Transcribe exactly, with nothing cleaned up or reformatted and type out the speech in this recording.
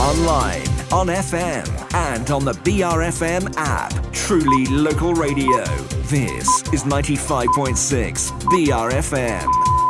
Online, on F M, and on the B R F M app. Truly local radio. This is ninety-five point six B R F M.